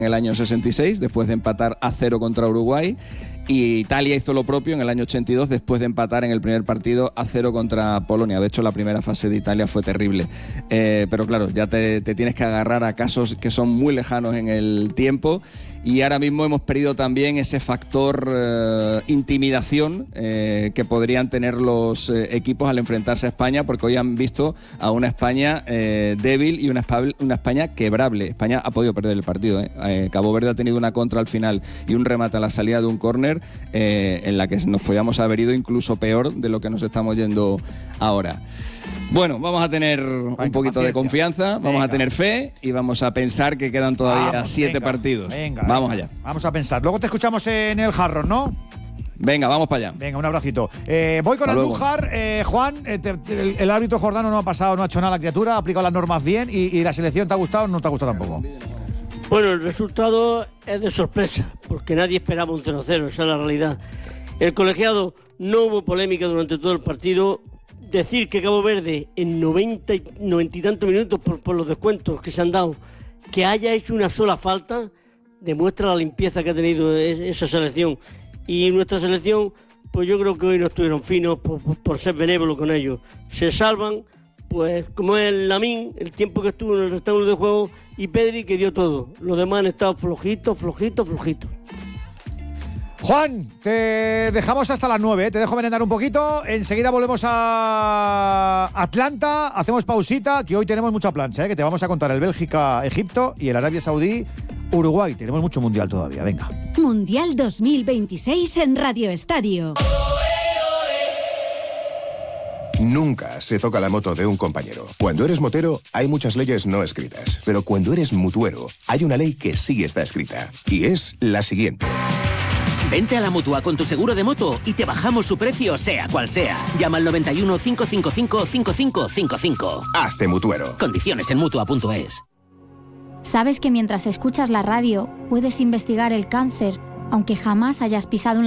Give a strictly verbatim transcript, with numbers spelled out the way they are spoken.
en el año sesenta y seis, después de empatar a cero contra Uruguay, y Italia hizo lo propio en el año ochenta y dos, después de empatar en el primer partido a cero contra Polonia. De hecho, la primera fase de Italia fue terrible. Eh, pero claro, ya te, te tienes que agarrar a casos que son muy lejanos en el tiempo, y ahora mismo hemos perdido también ese factor eh, intimidación eh, que podrían tener los eh, equipos al enfrentarse a España, porque hoy han visto a una España eh, débil y una, una España quebrable. España ha podido perder el partido. ¿eh? Eh, Cabo Verde ha tenido una contra al final y un remate a la salida de un córner eh, en la que nos podíamos haber ido incluso peor de lo que nos estamos yendo ahora. Bueno, vamos a tener venga, un poquito de confianza, vamos venga. a tener fe y vamos a pensar que quedan todavía vamos, siete venga, partidos. Venga, vamos venga. allá. Vamos a pensar. Luego te escuchamos en el Hard Rock, ¿no? Venga, vamos para allá. Venga, un abracito. Eh, voy con Hasta Andújar. Eh, Juan, eh, te, el, el árbitro jordano no ha pasado, no ha hecho nada la criatura, ha aplicado las normas bien y, y la selección te ha gustado o no te ha gustado tampoco. Bueno, el resultado es de sorpresa, porque nadie esperaba un cero cero, esa es la realidad. El colegiado, no hubo polémica durante todo el partido. Decir que Cabo Verde en noventa y, noventa y tantos minutos por, por los descuentos que se han dado, que haya hecho una sola falta, demuestra la limpieza que ha tenido esa selección. Y nuestra selección, pues yo creo que hoy no estuvieron finos por, por, por ser benévolos con ellos. Se salvan, pues como es el Lamín, el tiempo que estuvo en el rectángulo de juego, y Pedri, que dio todo. Los demás han estado flojitos, flojitos, flojitos. Juan, te dejamos hasta las nueve, ¿eh? Te dejo merendar un poquito. Enseguida volvemos a Atlanta, hacemos pausita, que hoy tenemos mucha plancha, ¿eh? Que te vamos a contar el Bélgica-Egipto y el Arabia Saudí-Uruguay. Tenemos mucho mundial todavía, venga. Mundial dos mil veintiséis en Radio Estadio. Nunca se toca la moto de un compañero. Cuando eres motero, hay muchas leyes no escritas. Pero cuando eres mutuero, hay una ley que sí está escrita. Y es la siguiente. Vente a la Mutua con tu seguro de moto y te bajamos su precio, sea cual sea. Llama al noventa y uno, cinco cinco cinco, cinco cinco cinco cinco. Hazte mutuero. Condiciones en mutua punto es. ¿Sabes que mientras escuchas la radio puedes investigar el cáncer, aunque jamás hayas pisado un